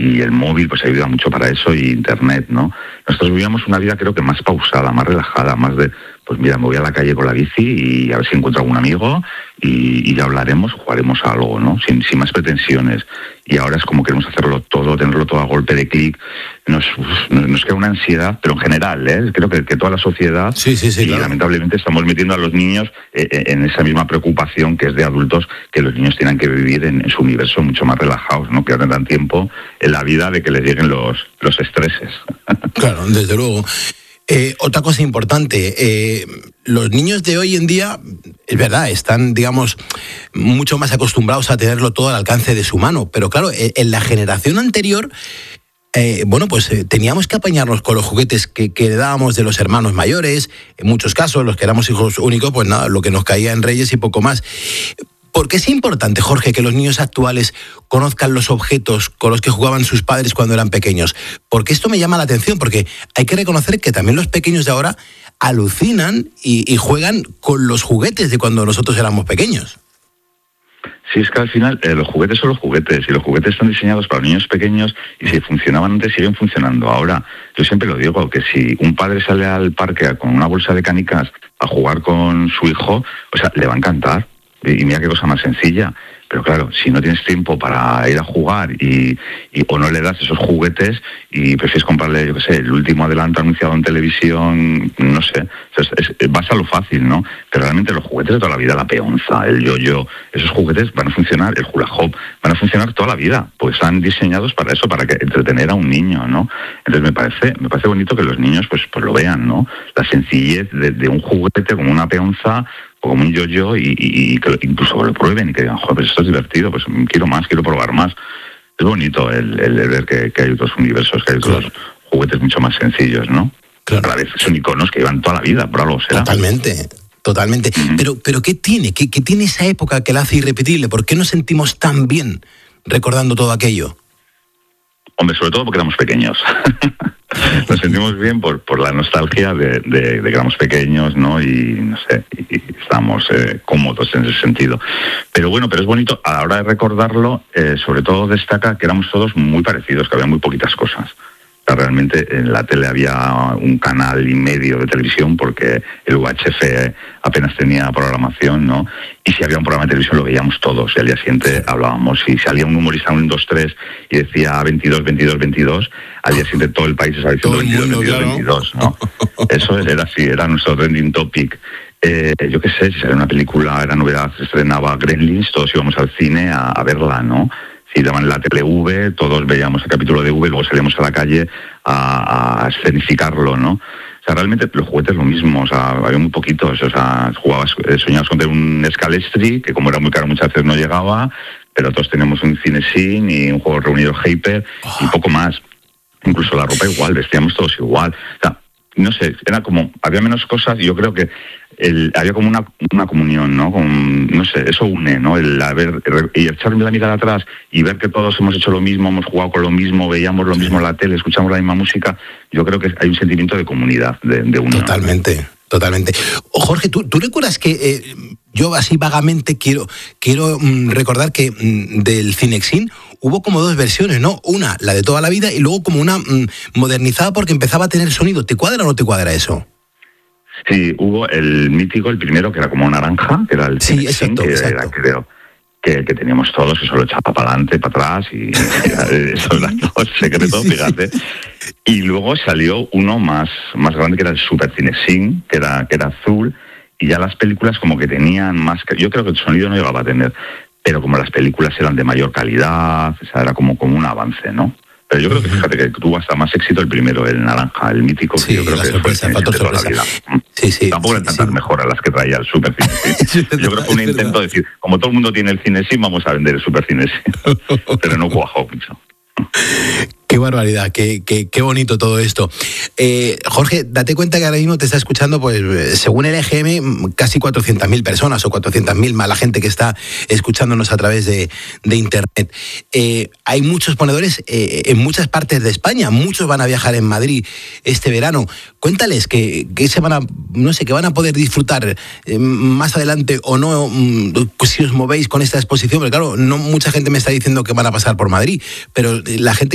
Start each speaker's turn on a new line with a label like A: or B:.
A: y el móvil pues ayuda mucho para eso, y internet, ¿no? Nosotros vivíamos una vida creo que más pausada, más relajada, más de, pues mira, me voy a la calle con la bici y a ver si encuentro algún amigo y ya hablaremos, jugaremos a algo, ¿no? Sin más pretensiones. Y ahora es como queremos hacerlo todo, tenerlo todo a golpe de clic. Nos queda una ansiedad, pero en general, creo que toda la sociedad,
B: sí,
A: y
B: claro,
A: lamentablemente estamos metiendo a los niños en esa misma preocupación que es de adultos, que los niños tienen que vivir en su universo mucho más relajados, ¿no? Que no tengan tiempo en la vida de que les lleguen los estreses.
B: Claro, desde luego. Otra cosa importante, los niños de hoy en día, es verdad, están, digamos, mucho más acostumbrados a tenerlo todo al alcance de su mano, pero claro, en la generación anterior, teníamos que apañarnos con los juguetes que dábamos de los hermanos mayores, en muchos casos, los que éramos hijos únicos, pues nada, lo que nos caía en Reyes y poco más. ¿Por qué es importante, Jorge, que los niños actuales conozcan los objetos con los que jugaban sus padres cuando eran pequeños? Porque esto me llama la atención, porque hay que reconocer que también los pequeños de ahora alucinan y juegan con los juguetes de cuando nosotros éramos pequeños.
A: Sí, es que al final los juguetes son los juguetes, y los juguetes están diseñados para niños pequeños, y si funcionaban antes siguen funcionando ahora. Yo siempre lo digo, que si un padre sale al parque con una bolsa de canicas a jugar con su hijo, o sea, le va a encantar. Y mira qué cosa más sencilla. Pero claro, si no tienes tiempo para ir a jugar o no le das esos juguetes y prefieres comprarle, yo qué sé, el último adelanto anunciado en televisión, no sé, vas a lo fácil, ¿no? Pero realmente los juguetes de toda la vida, la peonza, el yo-yo, esos juguetes van a funcionar, el hula hoop, van a funcionar toda la vida, pues están diseñados para eso, para que entretener a un niño, ¿no? Entonces me parece bonito que los niños pues lo vean, ¿no? La sencillez de un juguete como una peonza, como un yo-yo, y que incluso lo prueben y que digan, joder, pues esto es divertido, pues quiero más, quiero probar más. Es bonito el ver que hay otros universos, que hay otros juguetes mucho más sencillos, ¿no?
B: Claro.
A: A la vez son iconos que llevan toda la vida, por algo será.
B: Totalmente. Pero ¿qué tiene? ¿Qué tiene esa época que la hace irrepetible? ¿Por qué nos sentimos tan bien recordando todo aquello?
A: Hombre, sobre todo porque éramos pequeños. Nos sentimos bien por la nostalgia de que éramos pequeños, ¿no? Y no sé, y estábamos cómodos en ese sentido. Pero bueno, pero es bonito, a la hora de recordarlo, sobre todo destaca que éramos todos muy parecidos, que había muy poquitas cosas. O sea, realmente en la tele había un canal y medio de televisión, porque el UHF apenas tenía programación, ¿no? Y si había un programa de televisión lo veíamos todos, y al día siguiente hablábamos. Si salía un humorista en 1, 2, 3 y decía 22, 22, 22, al día siguiente todo el país estaba diciendo 22, 22, 22, ¿no? Eso era así, era nuestro trending topic. Yo qué sé, si salía una película, era novedad, se estrenaba Gremlins, todos íbamos al cine a verla, ¿no? Si daban la TV, todos veíamos el capítulo de V, luego salíamos a la calle a escenificarlo, ¿no? O sea, realmente los juguetes lo mismo, o sea, había muy poquitos, o sea, soñabas con tener un Scalestri, que como era muy caro muchas veces no llegaba, pero todos teníamos un Cinesin y un juego reunido Hyper y poco más. Incluso la ropa igual, vestíamos todos igual. O sea, no sé, era como, había menos cosas, y yo creo que había como una comunión, ¿no? No sé, eso une, ¿no? El echarme la mirada atrás y ver que todos hemos hecho lo mismo, hemos jugado con lo mismo, veíamos lo mismo en la tele, escuchamos la misma música. Yo creo que hay un sentimiento de comunidad, de unión.
B: Totalmente. Jorge, ¿tú recuerdas que yo así vagamente quiero recordar que del Cinexin hubo como 2 versiones, ¿no? Una, la de toda la vida, y luego como una modernizada porque empezaba a tener sonido. ¿Te cuadra o no te cuadra eso?
A: Sí, hubo el mítico, el primero, que era como naranja, que era el Cinexin,
B: exacto.
A: Era, creo, que teníamos todos, que solo echaba para adelante, para atrás, y eso era todo secreto, fíjate. Y luego salió uno más grande, que era el Super Cinexin, que era azul, y ya las películas como que tenían más... Yo creo que el sonido no llegaba a tener, pero como las películas eran de mayor calidad, o sea, era como un avance, ¿no? Pero yo creo que, fíjate, que tuvo hasta más éxito el primero, el naranja, el mítico, que yo creo que fue el de toda la vida.
B: Sí.
A: Tampoco eran tantas mejoras las que traía el Super Cinesin. Yo creo que fue un intento de decir, como todo el mundo tiene el Cinesin, vamos a vender el Super Cinesin. Pero no cuajó mucho.
B: Qué barbaridad, qué bonito todo esto. Jorge, date cuenta que ahora mismo te está escuchando, pues según el EGM, casi 400.000 personas o 400.000 más la gente que está escuchándonos a través de Internet. Hay muchos ponedores en muchas partes de España, muchos van a viajar en Madrid este verano. Cuéntales que se van a, no sé, que van a poder disfrutar más adelante o no, si os movéis con esta exposición, porque claro, no mucha gente me está diciendo que van a pasar por Madrid, pero la gente